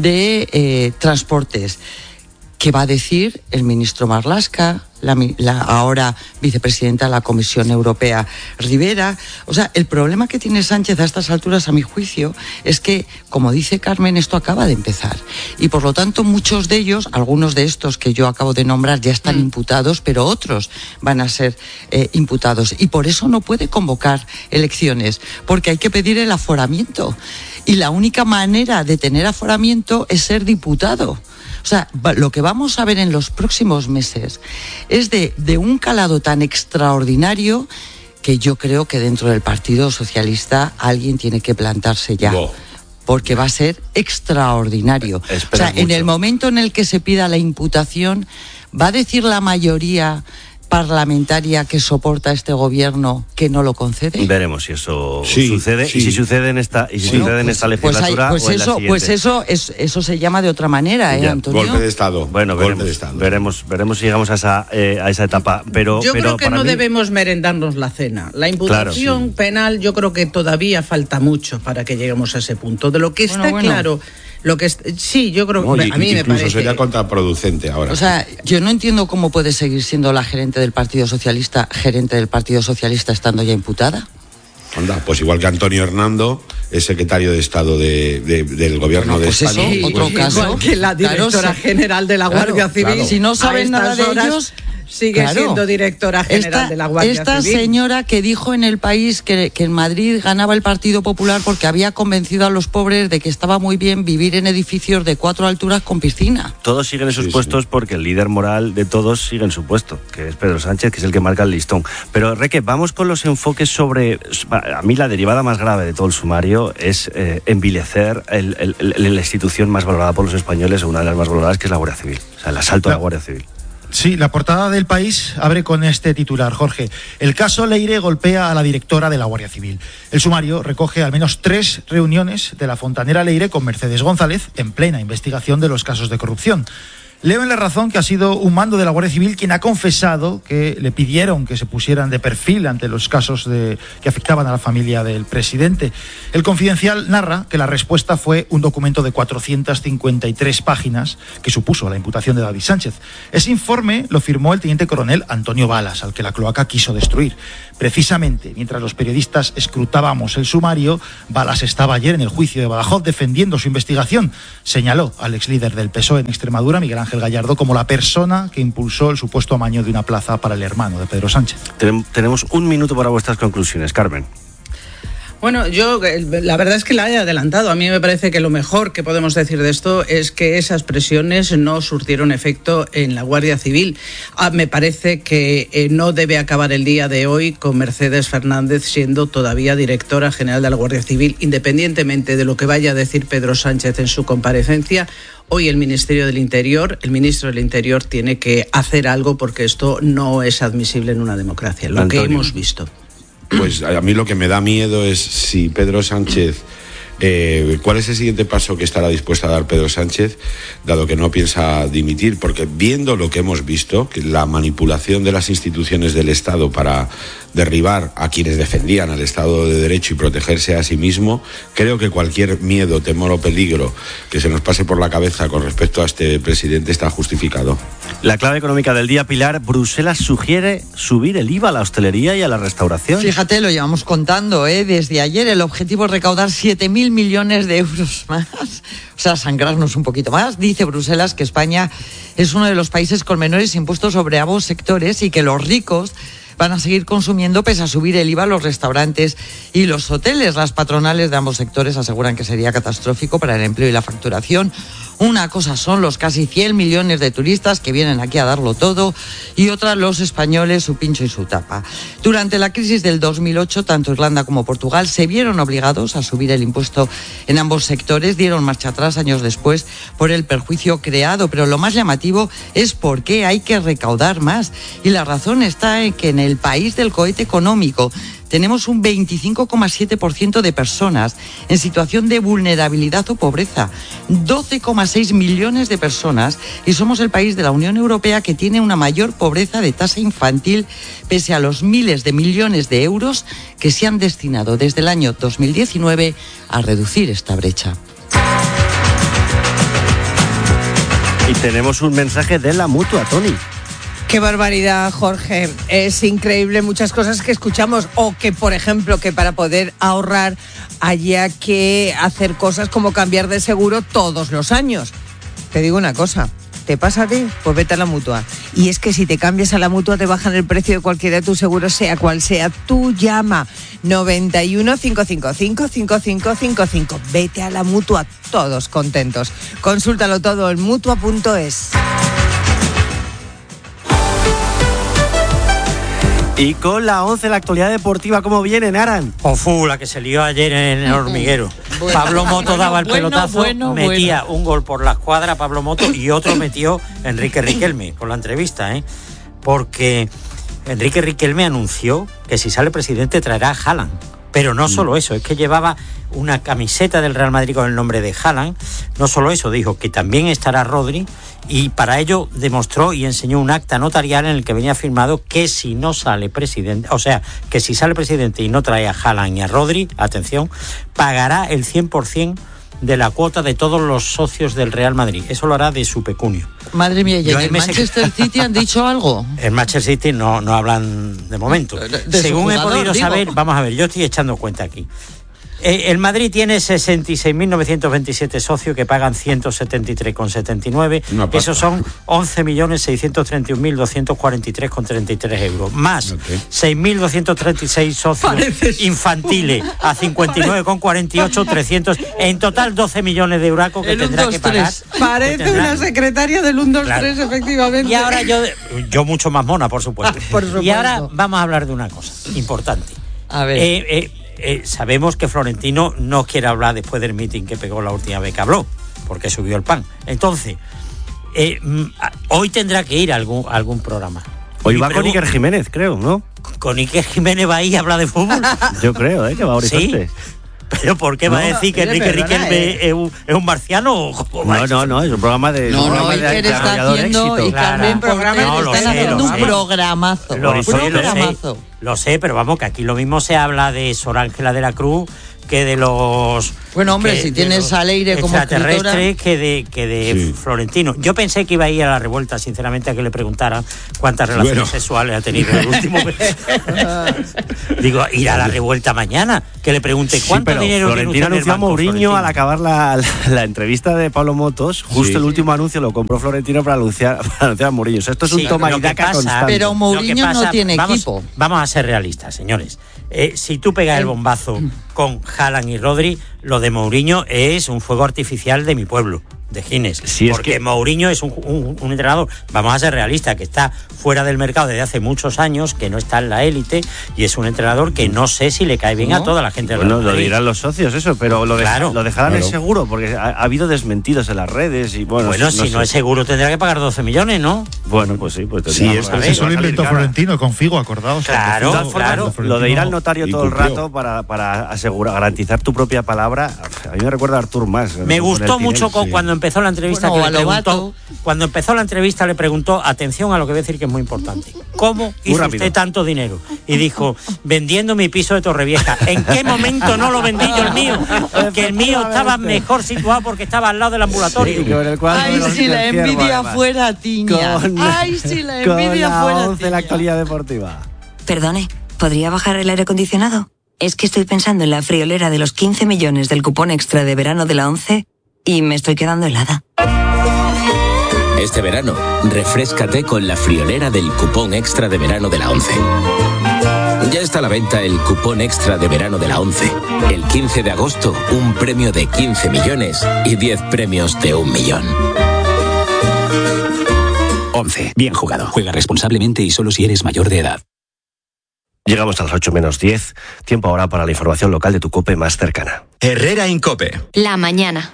de Transportes. ¿Qué va a decir el ministro Marlaska, la ahora vicepresidenta de la Comisión Europea, Rivera? O sea, el problema que tiene Sánchez a estas alturas, a mi juicio, es que, como dice Carmen, esto acaba de empezar. Y por lo tanto, muchos de ellos, algunos de estos que yo acabo de nombrar, ya están imputados, pero otros van a ser imputados. Y por eso no puede convocar elecciones, porque hay que pedir el aforamiento. Y la única manera de tener aforamiento es ser diputado. O sea, lo que vamos a ver en los próximos meses es de un calado tan extraordinario que yo creo que dentro del Partido Socialista alguien tiene que plantarse ya. Porque va a ser extraordinario. O sea, en el momento en el que se pida la imputación, va a decir la mayoría parlamentaria que soporta este gobierno que no lo concede. Veremos si eso sucede, y si sucede en esta legislatura o en la siguiente. Pues eso se llama de otra manera, Antonio. Golpe de Estado. Bueno, veremos si llegamos a esa etapa. Pero creo que no debemos merendarnos la cena. La imputación penal, yo creo que todavía falta mucho para que lleguemos a ese punto. De lo que está claro. Yo creo que a mí me parece. Incluso sería contraproducente ahora. O sea, yo no entiendo cómo puede seguir siendo la gerente del Partido Socialista estando ya imputada. Anda, pues igual que Antonio Hernando, es secretario de Estado del gobierno de España. Eso, otro caso. Igual que la directora general de la Guardia Civil. Claro. Si no saben nada de ellos, sigue siendo directora general de la Guardia Civil. Esta señora que dijo en El País que en Madrid ganaba el Partido Popular porque había convencido a los pobres de que estaba muy bien vivir en edificios de 4 alturas con piscina. Todos siguen en sus puestos porque el líder moral de todos sigue en su puesto, que es Pedro Sánchez, que es el que marca el listón. Pero, Reque, vamos con los enfoques sobre... A mí la derivada más grave de todo el sumario es envilecer la institución más valorada por los españoles, o una de las más valoradas, que es la Guardia Civil. O sea, el asalto a la Guardia Civil. Sí, la portada del País abre con este titular, Jorge. El caso Leire golpea a la directora de la Guardia Civil. El sumario recoge al menos 3 reuniones de la fontanera Leire con Mercedes González en plena investigación de los casos de corrupción. Leo en La Razón que ha sido un mando de la Guardia Civil quien ha confesado que le pidieron que se pusieran de perfil ante los casos que afectaban a la familia del presidente. El Confidencial narra que la respuesta fue un documento de 453 páginas que supuso la imputación de David Sánchez. Ese informe lo firmó el teniente coronel Antonio Balas, al que la cloaca quiso destruir. Precisamente, mientras los periodistas escrutábamos el sumario, Balas estaba ayer en el juicio de Badajoz defendiendo su investigación. Señaló al exlíder del PSOE en Extremadura, Miguel Ángel Gallardo, como la persona que impulsó el supuesto amaño de una plaza para el hermano de Pedro Sánchez. Tenemos un minuto para vuestras conclusiones, Carmen. Bueno, yo la verdad es que la he adelantado. A mí me parece que lo mejor que podemos decir de esto es que esas presiones no surtieron efecto en la Guardia Civil. Me parece que no debe acabar el día de hoy con Mercedes Fernández siendo todavía directora general de la Guardia Civil, independientemente de lo que vaya a decir Pedro Sánchez en su comparecencia. Hoy el ministro del Interior tiene que hacer algo porque esto no es admisible en una democracia, lo que hemos visto. Pues a mí lo que me da miedo es si Pedro Sánchez... ¿Cuál es el siguiente paso que estará dispuesto a dar Pedro Sánchez, dado que no piensa dimitir? Porque viendo lo que hemos visto, que la manipulación de las instituciones del Estado para derribar a quienes defendían al Estado de Derecho y protegerse a sí mismo, creo que cualquier miedo, temor o peligro que se nos pase por la cabeza con respecto a este presidente está justificado. La clave económica del día, Pilar: Bruselas sugiere subir el IVA a la hostelería y a la restauración. Fíjate, lo llevamos contando, desde ayer. El objetivo es recaudar 7.000 millones de euros más. O sea, sangrarnos un poquito más. Dice Bruselas que España es uno de los países con menores impuestos sobre ambos sectores y que los ricos van a seguir consumiendo pese a subir el IVA a los restaurantes y los hoteles. Las patronales de ambos sectores aseguran que sería catastrófico para el empleo y la facturación. Una cosa son los casi 100 millones de turistas que vienen aquí a darlo todo y otra los españoles, su pincho y su tapa. Durante la crisis del 2008, tanto Irlanda como Portugal se vieron obligados a subir el impuesto en ambos sectores, dieron marcha atrás años después por el perjuicio creado, pero lo más llamativo es por qué hay que recaudar más. Y la razón está en que en el país del cohete económico tenemos un 25,7% de personas en situación de vulnerabilidad o pobreza, 12,6 millones de personas, y somos el país de la Unión Europea que tiene una mayor pobreza de tasa infantil, pese a los miles de millones de euros que se han destinado desde el año 2019 a reducir esta brecha. Y tenemos un mensaje de la Mutua, Tony. Qué barbaridad, Jorge. Es increíble muchas cosas que escuchamos, o que, por ejemplo, que para poder ahorrar haya que hacer cosas como cambiar de seguro todos los años. Te digo una cosa, ¿te pasa a ti? Pues vete a la Mutua. Y es que si te cambias a la Mutua te bajan el precio de cualquiera de tus seguros, sea cual sea. Tú llama 91 555 5555. Vete a la Mutua, todos contentos. Consúltalo todo en Mutua.es. Y con la 11, la actualidad deportiva, ¿cómo viene, Naran? La que se lió ayer en el Hormiguero. Pablo Moto daba el pelotazo, metía un gol por la escuadra Pablo Moto y otro metió Enrique Riquelme por la entrevista, porque Enrique Riquelme anunció que si sale presidente traerá a Haaland. Pero no solo eso, es que llevaba una camiseta del Real Madrid con el nombre de Haaland. No solo eso, dijo que también estará Rodri, y para ello demostró y enseñó un acta notarial en el que venía firmado que si no sale presidente, o sea, que si sale presidente y no trae a Haaland y a Rodri, atención, pagará el 100% de la cuota de todos los socios del Real Madrid. Eso lo hará de su pecunio. Madre mía, ¿y en el Manchester City han dicho algo? En Manchester City no hablan de momento. Según he podido saber, vamos a ver, yo estoy echando cuenta aquí. El Madrid tiene 66.927 socios que pagan 173,79. Esos son 11.631.243,33 euros. Más 6.236 socios infantiles a 59,48, 300. En total 12 millones de euros que tendrá que pagar. Parece una secretaria del 1, 2, 3, efectivamente. Y ahora yo mucho más mona, por supuesto. Y ahora vamos a hablar de una cosa importante. A ver. Sabemos que Florentino no quiere hablar después del meeting que pegó la última vez que habló, porque subió el pan. Entonces, hoy tendrá que ir a algún programa. Hoy va con Iker Jiménez, creo, ¿no? ¿Con Iker Jiménez va a ir a hablar de fútbol? Yo creo, que va a Horizonte. ¿Sí? ¿Pero por qué va a decir que Enrique Riquelme es un marciano? No, es un programa de... Iker está haciendo, y también están haciendo un programazo. Lo sé, pero vamos, que aquí lo mismo se habla de Sor Ángela de la Cruz que de los... Bueno, hombre, si tienes a Leire como escritora... que de Florentino. Yo pensé que iba a ir a la revuelta, sinceramente, a que le preguntaran cuántas relaciones sexuales ha tenido en el último mes. Digo, ir a la revuelta mañana, que le pregunte cuánto dinero... Florentino anunció a Mourinho al acabar la entrevista de Pablo Motos. Justo el último anuncio lo compró Florentino para anunciar a Mourinho. O sea, esto es un toma y daca constante. Pero Mourinho no tiene equipo. Vamos a ser realistas, señores. Si tú pegas el bombazo con Haaland y Rodri, lo de Mourinho es un fuego artificial de mi pueblo, de Gines. Porque Mourinho es un entrenador, vamos a ser realistas, que está fuera del mercado desde hace muchos años, que no está en la élite, y es un entrenador que no sé si le cae bien a toda la gente del Real Madrid. Lo dirán los socios, eso, pero lo dejarán es seguro, porque ha habido desmentidos en las redes. Y bueno, si no es seguro tendrá que pagar 12 millones, ¿no? Bueno, pues sí. Eso lo inventó Florentino con Figo, acordados. Claro. Lo de ir al notario todo el rato para asegurar, garantizar tu propia palabra. palabra, a mí me recuerda a Artur Mas. Me gustó mucho cuando empezó la entrevista, Bueno, que le preguntó, cuando empezó la entrevista le preguntó, atención a lo que voy a decir que es muy importante, ¿cómo hizo usted tanto dinero? Y dijo, vendiendo mi piso de Torrevieja. ¿En qué momento no lo vendí yo el mío? Que el mío estaba mejor situado porque estaba al lado del ambulatorio. Sí, ay, si la envidia fuera tiña. Ay, si la envidia fuera tiña. De la actualidad deportiva. Perdone, ¿podría bajar el aire acondicionado? Es que estoy pensando en la friolera de los 15 millones del cupón extra de verano de la 11 y me estoy quedando helada. Este verano, refréscate con la friolera del cupón extra de verano de la 11. Ya está a la venta el cupón extra de verano de la 11. El 15 de agosto, un premio de 15 millones y 10 premios de 1 millón. 11. Bien jugado. Juega responsablemente y solo si eres mayor de edad. Llegamos a las 8 menos 10. Tiempo ahora para la información local de tu COPE más cercana. Herrera Incope. La mañana.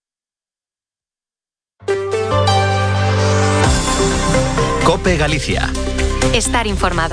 COPE Galicia. Estar informado.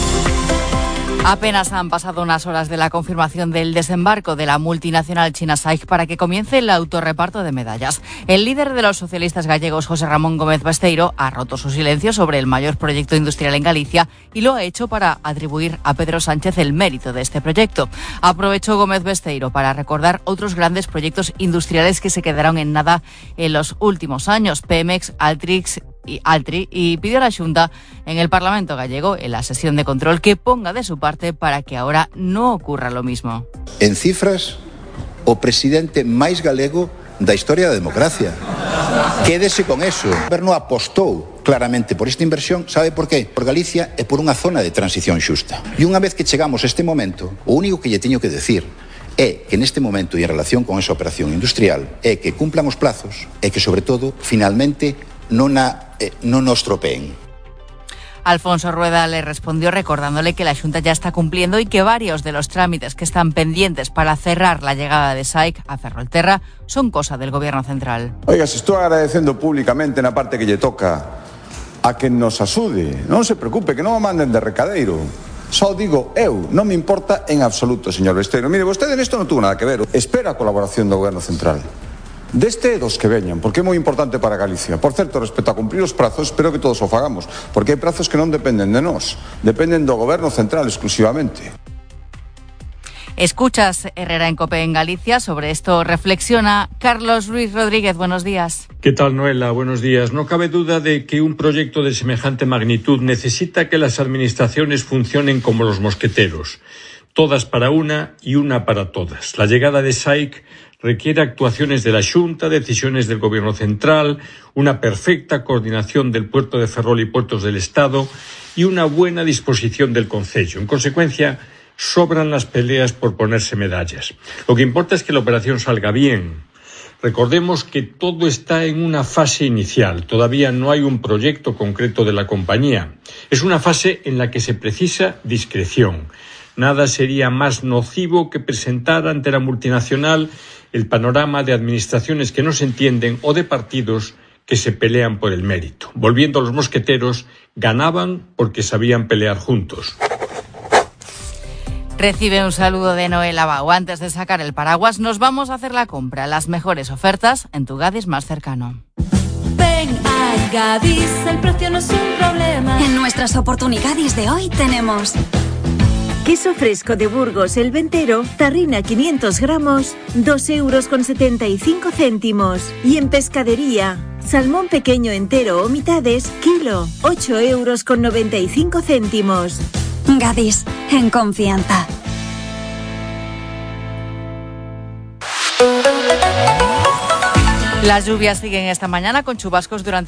Apenas han pasado unas horas de la confirmación del desembarco de la multinacional china SAIC para que comience el autorreparto de medallas. El líder de los socialistas gallegos, José Ramón Gómez Besteiro, ha roto su silencio sobre el mayor proyecto industrial en Galicia y lo ha hecho para atribuir a Pedro Sánchez el mérito de este proyecto. Aprovechó Gómez Besteiro para recordar otros grandes proyectos industriales que se quedaron en nada en los últimos años, Pemex, Altri, y pidió a la Xunta en el Parlamento gallego, en la sesión de control, que ponga de su parte para que ahora no ocurra lo mismo. En cifras, o presidente máis galego da historia da democracia. Quédese con eso. O goberno apostou claramente por esta inversión, sabe por qué? Por Galicia e por unha zona de transición xusta. E unha vez que chegamos a este momento, o único que lle teño que decir é que neste momento e en relación con esa operación industrial é que cumplan os plazos e que, sobre todo, finalmente non nos tropeen. Alfonso Rueda le respondió recordándole que la Xunta ya está cumpliendo y que varios de los trámites que están pendientes para cerrar la llegada de SAIC a Ferrolterra son cosa del Gobierno central. Oiga, se estou agradecendo públicamente na parte que lle toca a quen nos asude. Non se preocupe, que non o manden de recadeiro. Só digo eu, non me importa en absoluto, señor Besteiro. Mire, vostede nesto non tuvo nada que ver. Espera a colaboración do Goberno central. Deste dos que veñan, porque é moi importante para Galicia. Por certo, respecto a cumprir os prazos, espero que todos o fagamos, porque hai prazos que non dependen de nós, dependen do Goberno central exclusivamente. Escuchas Herrera Incope en Galicia. Sobre esto reflexiona Carlos Ruiz Rodríguez. Buenos días. ¿Qué tal, Noela? Buenos días. No cabe duda de que un proyecto de semejante magnitud necesita que las administraciones funcionen como los mosqueteros. Todas para una y una para todas. La llegada de SAIC requiere actuaciones de la Xunta, decisiones del Gobierno central, una perfecta coordinación del puerto de Ferrol y puertos del Estado y una buena disposición del Concello. En consecuencia, sobran las peleas por ponerse medallas. Lo que importa es que la operación salga bien. Recordemos que todo está en una fase inicial. Todavía no hay un proyecto concreto de la compañía. Es una fase en la que se precisa discreción. Nada sería más nocivo que presentar ante la multinacional el panorama de administraciones que no se entienden o de partidos que se pelean por el mérito. Volviendo a los mosqueteros, ganaban porque sabían pelear juntos. Recibe un saludo de Noel Abau. Antes de sacar el paraguas, nos vamos a hacer la compra. Las mejores ofertas en tu Gadis más cercano. Ven a Gadis, el precio no es un problema. En nuestras oportunidades de hoy tenemos queso fresco de Burgos el Ventero, tarrina 500 gramos, 2,75 €. Y en pescadería, salmón pequeño entero o mitades, kilo, 8,95 €. Gadis, en confianza. Las lluvias siguen esta mañana con chubascos durante